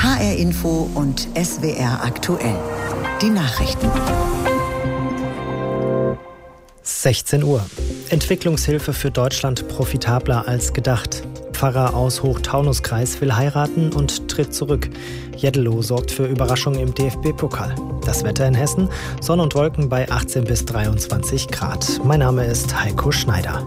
HR Info und SWR aktuell. Die Nachrichten. 16 Uhr. Entwicklungshilfe für Deutschland profitabler als gedacht. Pfarrer aus Hochtaunuskreis will heiraten und tritt zurück. Jeddelo sorgt für Überraschungen im DFB-Pokal. Das Wetter in Hessen: Sonne und Wolken bei 18 bis 23 Grad. Mein Name ist Heiko Schneider.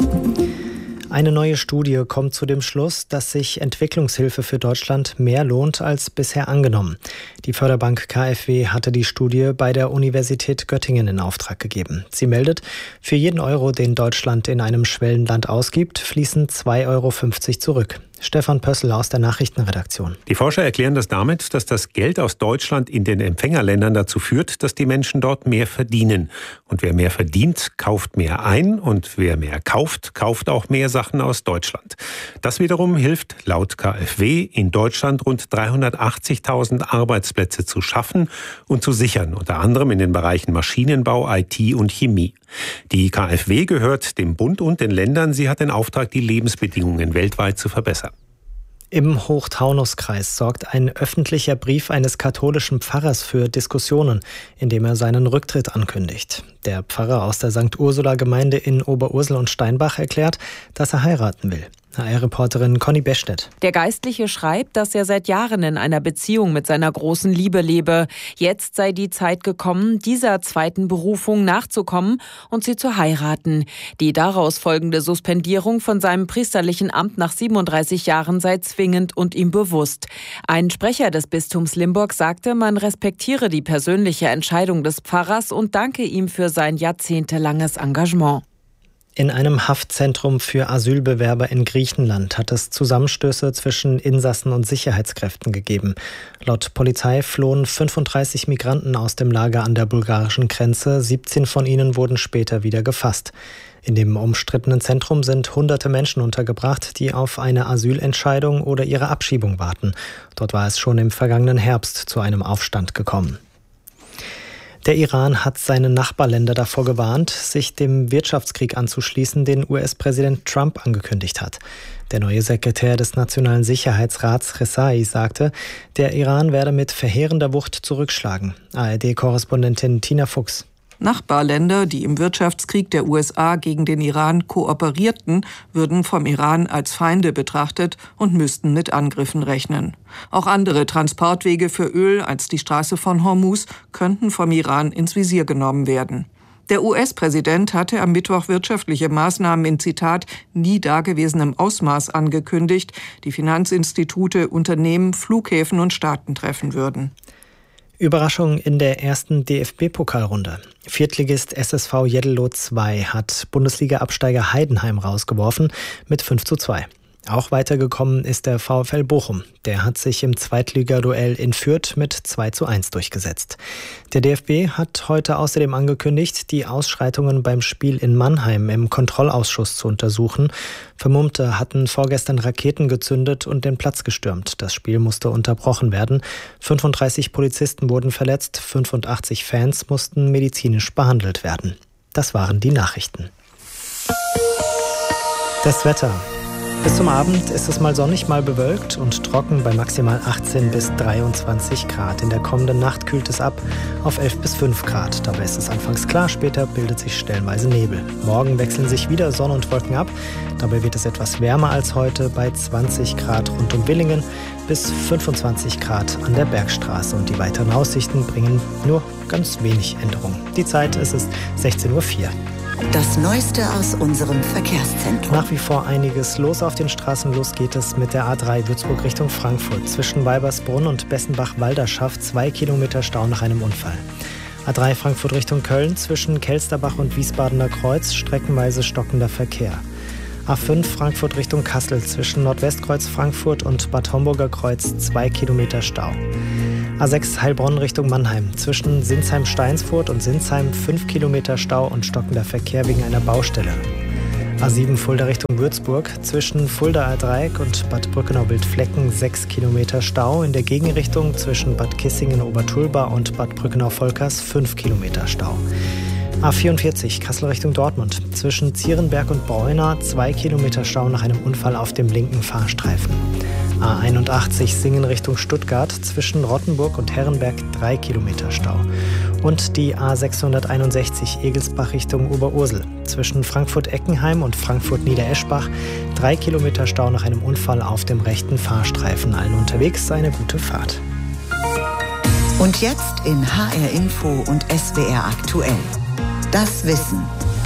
Eine neue Studie kommt zu dem Schluss, dass sich Entwicklungshilfe für Deutschland mehr lohnt als bisher angenommen. Die Förderbank KfW hatte die Studie bei der Universität Göttingen in Auftrag gegeben. Sie meldet, für jeden Euro, den Deutschland in einem Schwellenland ausgibt, fließen 2,50 Euro zurück. Stefan Pössl aus der Nachrichtenredaktion. Die Forscher erklären das damit, dass das Geld aus Deutschland in den Empfängerländern dazu führt, dass die Menschen dort mehr verdienen. Und wer mehr verdient, kauft mehr ein. Und wer mehr kauft, kauft auch mehr Sachen aus Deutschland. Das wiederum hilft laut KfW in Deutschland rund 380.000 Arbeitsplätze zu schaffen und zu sichern, unter anderem in den Bereichen Maschinenbau, IT und Chemie. Die KfW gehört dem Bund und den Ländern. Sie hat den Auftrag, die Lebensbedingungen weltweit zu verbessern. Im Hochtaunuskreis sorgt ein öffentlicher Brief eines katholischen Pfarrers für Diskussionen, indem er seinen Rücktritt ankündigt. Der Pfarrer aus der St. Ursula-Gemeinde in Oberursel und Steinbach erklärt, dass er heiraten will. HR-Reporterin Conny Bechstedt. Der Geistliche schreibt, dass er seit Jahren in einer Beziehung mit seiner großen Liebe lebe. Jetzt sei die Zeit gekommen, dieser zweiten Berufung nachzukommen und sie zu heiraten. Die daraus folgende Suspendierung von seinem priesterlichen Amt nach 37 Jahren sei zwingend und ihm bewusst. Ein Sprecher des Bistums Limburg sagte, man respektiere die persönliche Entscheidung des Pfarrers und danke ihm für sein jahrzehntelanges Engagement. In einem Haftzentrum für Asylbewerber in Griechenland hat es Zusammenstöße zwischen Insassen und Sicherheitskräften gegeben. Laut Polizei flohen 35 Migranten aus dem Lager an der bulgarischen Grenze. 17 von ihnen wurden später wieder gefasst. In dem umstrittenen Zentrum sind hunderte Menschen untergebracht, die auf eine Asylentscheidung oder ihre Abschiebung warten. Dort war es schon im vergangenen Herbst zu einem Aufstand gekommen. Der Iran hat seine Nachbarländer davor gewarnt, sich dem Wirtschaftskrieg anzuschließen, den US-Präsident Trump angekündigt hat. Der neue Sekretär des Nationalen Sicherheitsrats Rezaei sagte, der Iran werde mit verheerender Wucht zurückschlagen. ARD-Korrespondentin Tina Fuchs. Nachbarländer, die im Wirtschaftskrieg der USA gegen den Iran kooperierten, würden vom Iran als Feinde betrachtet und müssten mit Angriffen rechnen. Auch andere Transportwege für Öl als die Straße von Hormuz könnten vom Iran ins Visier genommen werden. Der US-Präsident hatte am Mittwoch wirtschaftliche Maßnahmen in, Zitat, nie dagewesenem Ausmaß angekündigt, die Finanzinstitute, Unternehmen, Flughäfen und Staaten treffen würden. Überraschung in der ersten DFB-Pokalrunde. Viertligist SSV Jeddelo 2 hat Bundesliga-Absteiger Heidenheim rausgeworfen mit 5:2. Auch weitergekommen ist der VfL Bochum. Der hat sich im Zweitligaduell in Fürth mit 2:1 durchgesetzt. Der DFB hat heute außerdem angekündigt, die Ausschreitungen beim Spiel in Mannheim im Kontrollausschuss zu untersuchen. Vermummte hatten vorgestern Raketen gezündet und den Platz gestürmt. Das Spiel musste unterbrochen werden. 35 Polizisten wurden verletzt, 85 Fans mussten medizinisch behandelt werden. Das waren die Nachrichten. Das Wetter. Bis zum Abend ist es mal sonnig, mal bewölkt und trocken bei maximal 18 bis 23 Grad. In der kommenden Nacht kühlt es ab auf 11 bis 5 Grad. Dabei ist es anfangs klar, später bildet sich stellenweise Nebel. Morgen wechseln sich wieder Sonne und Wolken ab. Dabei wird es etwas wärmer als heute bei 20 Grad rund um Villingen bis 25 Grad an der Bergstraße. Und die weiteren Aussichten bringen nur ganz wenig Änderungen. Die Zeit ist es 16:04 Uhr. Das Neueste aus unserem Verkehrszentrum. Nach wie vor einiges los auf den Straßen. Los geht es mit der A3 Würzburg Richtung Frankfurt. Zwischen Weibersbrunn und Bessenbach-Walderschaft 2 Kilometer Stau nach einem Unfall. A3 Frankfurt Richtung Köln zwischen Kelsterbach und Wiesbadener Kreuz streckenweise stockender Verkehr. A5 Frankfurt Richtung Kassel zwischen Nordwestkreuz Frankfurt und Bad Homburger Kreuz 2 Kilometer Stau. A6 Heilbronn Richtung Mannheim. Zwischen Sinsheim-Steinsfurt und Sinsheim 5 Kilometer Stau und stockender Verkehr wegen einer Baustelle. A7 Fulda Richtung Würzburg. Zwischen Fuldaer Dreieck und Bad Brückenau-Wildflecken 6 Kilometer Stau. In der Gegenrichtung zwischen Bad Kissingen-Obertulba und Bad Brückenau-Volkers 5 Kilometer Stau. A44 Kassel Richtung Dortmund. Zwischen Zierenberg und Bräunar 2 Kilometer Stau nach einem Unfall auf dem linken Fahrstreifen. A81 Singen Richtung Stuttgart, zwischen Rottenburg und Herrenberg 3 Kilometer Stau. Und die A661 Egelsbach Richtung Oberursel, zwischen Frankfurt-Eckenheim und Frankfurt-Niedereschbach 3 Kilometer Stau nach einem Unfall auf dem rechten Fahrstreifen. Allen unterwegs eine gute Fahrt. Und jetzt in HR Info und SWR aktuell. Das Wissen.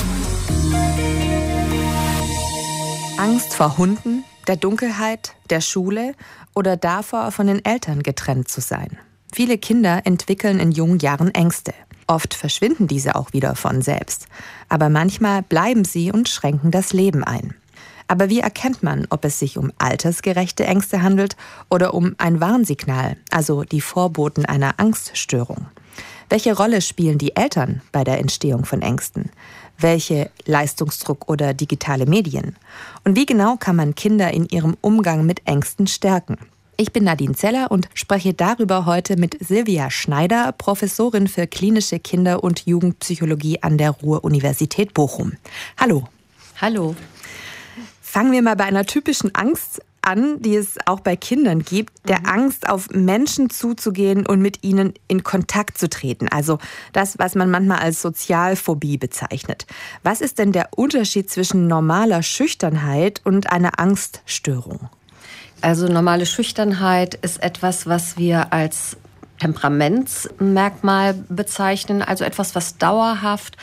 Angst vor Hunden, der Dunkelheit, der Schule oder davor, von den Eltern getrennt zu sein. Viele Kinder entwickeln in jungen Jahren Ängste. Oft verschwinden diese auch wieder von selbst. Aber manchmal bleiben sie und schränken das Leben ein. Aber wie erkennt man, ob es sich um altersgerechte Ängste handelt oder um ein Warnsignal, also die Vorboten einer Angststörung? Welche Rolle spielen die Eltern bei der Entstehung von Ängsten? Welche Leistungsdruck oder digitale Medien? Und wie genau kann man Kinder in ihrem Umgang mit Ängsten stärken? Ich bin Nadine Zeller und spreche darüber heute mit Silvia Schneider, Professorin für klinische Kinder- und Jugendpsychologie an der Ruhr-Universität Bochum. Hallo. Hallo. Fangen wir mal bei einer typischen Angst an, die es auch bei Kindern gibt, der Angst, auf Menschen zuzugehen und mit ihnen in Kontakt zu treten. Also das, was man manchmal als Sozialphobie bezeichnet. Was ist denn der Unterschied zwischen normaler Schüchternheit und einer Angststörung? Also normale Schüchternheit ist etwas, was wir als Temperamentsmerkmal bezeichnen, also etwas, was dauerhaft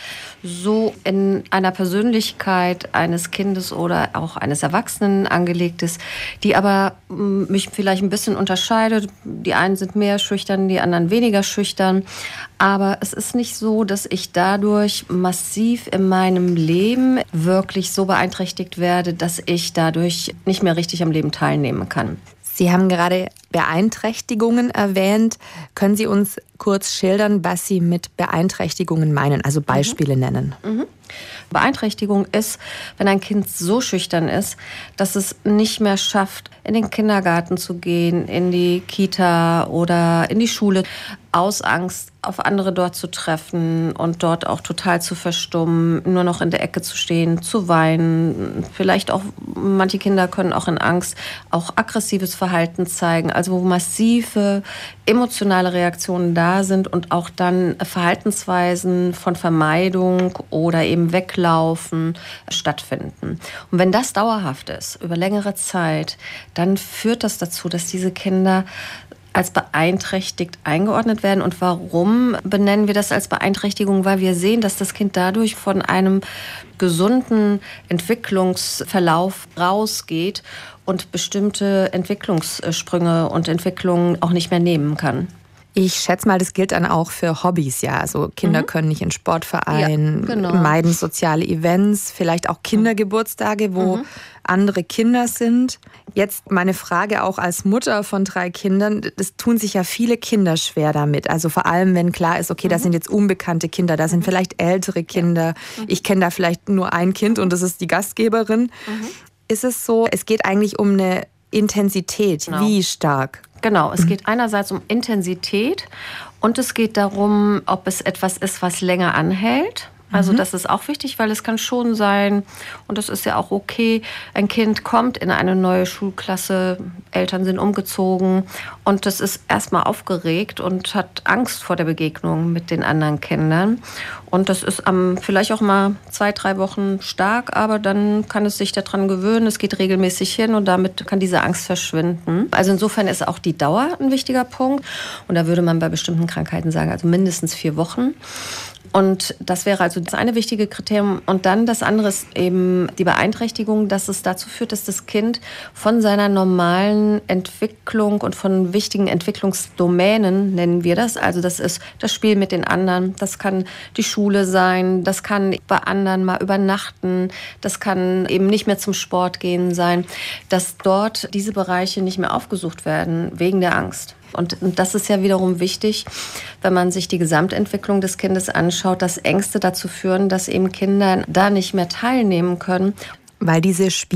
so in einer Persönlichkeit eines Kindes oder auch eines Erwachsenen angelegt ist, die aber mich vielleicht ein bisschen unterscheidet. Die einen sind mehr schüchtern, die anderen weniger schüchtern. Aber es ist nicht so, dass ich dadurch massiv in meinem Leben wirklich so beeinträchtigt werde, dass ich dadurch nicht mehr richtig am Leben teilnehmen kann. Sie haben gerade Beeinträchtigungen erwähnt. Können Sie uns kurz schildern, was Sie mit Beeinträchtigungen meinen, also Beispiele nennen? Beeinträchtigung ist, wenn ein Kind so schüchtern ist, dass es nicht mehr schafft, in den Kindergarten zu gehen, in die Kita oder in die Schule, aus Angst, auf andere dort zu treffen und dort auch total zu verstummen, nur noch in der Ecke zu stehen, zu weinen. Vielleicht auch, manche Kinder können auch in Angst auch aggressives Verhalten zeigen, also wo massive emotionale Reaktionen da sind und auch dann Verhaltensweisen von Vermeidung oder eben Weglaufen stattfinden. Und wenn das dauerhaft ist, über längere Zeit, dann führt das dazu, dass diese Kinder als beeinträchtigt eingeordnet werden. Und warum benennen wir das als Beeinträchtigung? Weil wir sehen, dass das Kind dadurch von einem gesunden Entwicklungsverlauf rausgeht und bestimmte Entwicklungssprünge und Entwicklungen auch nicht mehr nehmen kann. Ich schätze mal, das gilt dann auch für Hobbys, ja. Also Kinder können nicht in Sportvereinen, meiden soziale Events, vielleicht auch Kindergeburtstage, wo andere Kinder sind. Jetzt meine Frage auch als Mutter von 3 Kindern, das tun sich ja viele Kinder schwer damit. Also vor allem, wenn klar ist, okay, das sind jetzt unbekannte Kinder, da sind vielleicht ältere Kinder. Ich kenne da vielleicht nur ein Kind und das ist die Gastgeberin. Ist es so, es geht eigentlich um eine Intensität, wie stark? Genau, es geht einerseits um Intensität und es geht darum, ob es etwas ist, was länger anhält. Also das ist auch wichtig, weil es kann schon sein, und das ist ja auch okay, ein Kind kommt in eine neue Schulklasse, Eltern sind umgezogen und das ist erstmal aufgeregt und hat Angst vor der Begegnung mit den anderen Kindern. Und das ist vielleicht auch mal 2-3 Wochen stark, aber dann kann es sich daran gewöhnen, es geht regelmäßig hin und damit kann diese Angst verschwinden. Also insofern ist auch die Dauer ein wichtiger Punkt und da würde man bei bestimmten Krankheiten sagen, also mindestens 4 Wochen. Und das wäre also das eine wichtige Kriterium. Und dann das andere ist eben die Beeinträchtigung, dass es dazu führt, dass das Kind von seiner normalen Entwicklung und von wichtigen Entwicklungsdomänen, nennen wir das, also das ist das Spiel mit den anderen, das kann die Schule sein, das kann bei anderen mal übernachten, das kann eben nicht mehr zum Sport gehen sein, dass dort diese Bereiche nicht mehr aufgesucht werden wegen der Angst. Und das ist ja wiederum wichtig, wenn man sich die Gesamtentwicklung des Kindes anschaut, dass Ängste dazu führen, dass eben Kinder da nicht mehr teilnehmen können. Weil diese